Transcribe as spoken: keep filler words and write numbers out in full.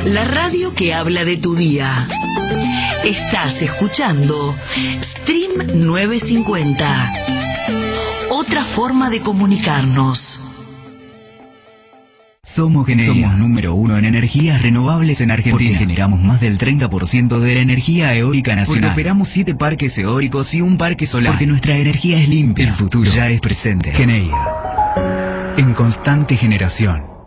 la radio que habla de tu día. Estás escuchando Stream novecientos cincuenta. Otra forma de comunicarnos. Somos Geneia. Somos número uno en energías renovables en Argentina. Porque generamos más del treinta por ciento de la energía eólica nacional. Porque operamos siete parques eólicos y un parque solar. Porque nuestra energía es limpia. El futuro ya es presente. Geneia. En constante generación.